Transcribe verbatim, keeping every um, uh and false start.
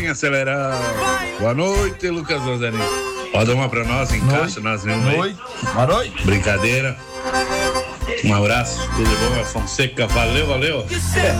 bem acelerado. Boa noite, Lucas Rosani. Pode dar uma pra nós, encaixa nós mesmos aí. Oi. Boa noite. Brincadeira. Um abraço, tudo bom, Fonseca? Valeu, valeu.